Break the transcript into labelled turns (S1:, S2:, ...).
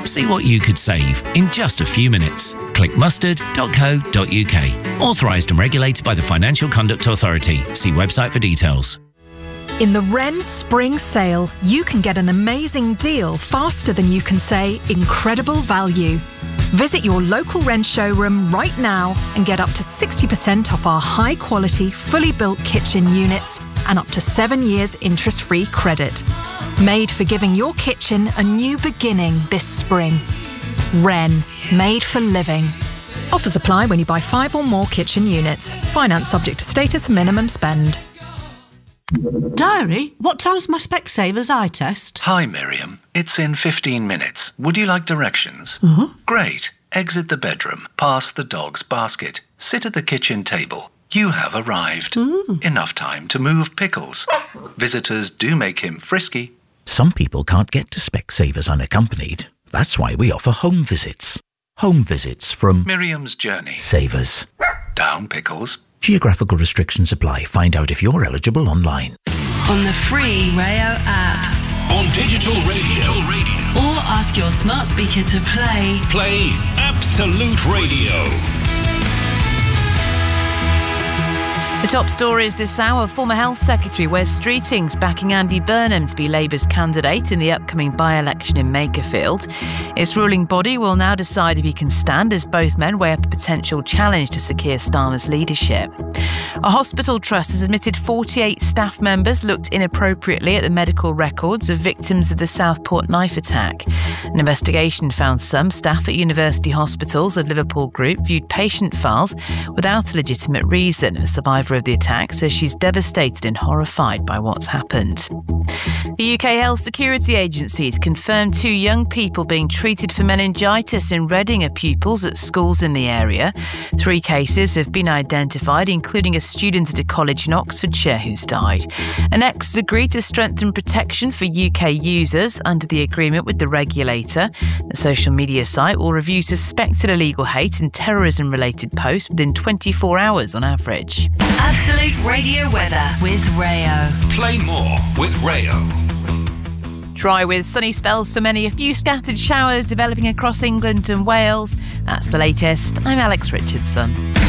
S1: See what you could save in just a few minutes. Click mustard.co.uk. Authorised and regulated by the Financial Conduct Authority. See website for details.
S2: In the Wren Spring Sale, you can get an amazing deal faster than you can say incredible value. Visit your local Wren showroom right now and get up to 60% off our high-quality, fully built kitchen units and up to 7 years interest-free credit. Made for giving your kitchen a new beginning this spring. Wren, made for living. Offers apply when you buy 5 or more kitchen units. Finance subject to status and minimum spend.
S3: Diary, what time's my Specsavers eye test?
S4: Hi, Miriam. It's in 15 minutes. Would you like directions? Great. Exit the bedroom, past the dog's basket, sit at the kitchen table. You have arrived. Enough time to move Pickles. Visitors do make him frisky.
S5: Some people can't get to Specsavers unaccompanied. That's why we offer home visits. Home visits from
S4: Miriam's Journey.
S5: Savers.
S4: Down, Pickles.
S5: Geographical restrictions apply. Find out if you're eligible online.
S6: On the free Rayo app.
S7: On digital radio.
S6: Or ask your smart speaker to play
S7: Absolute Radio.
S8: The top stories this hour. Former Health Secretary Wes Streeting's backing Andy Burnham to be Labour's candidate in the upcoming by-election in Makerfield. Its ruling body will now decide if he can stand as both men weigh up a potential challenge to Sir Keir Starmer's leadership. A hospital trust has admitted 48 staff members looked inappropriately at the medical records of victims of the Southport knife attack. An investigation found some staff at University Hospitals of Liverpool Group viewed patient files without a legitimate reason. A survivor of the attack says she's devastated and horrified by what's happened. The UK Health Security Agency has confirmed 2 young people being treated for meningitis in Reading are pupils at schools in the area. 3 cases have been identified, including a student at a college in Oxfordshire who's died. Annex has agreed to strengthen protection for UK users under the agreement with the regulator. The social media site will review suspected illegal hate and terrorism-related posts within 24 hours on average.
S6: Absolute Radio weather with Rayo.
S7: Play more with Rayo.
S8: Dry with sunny spells for many, a few scattered showers developing across England and Wales. That's the latest. I'm Alex Richardson.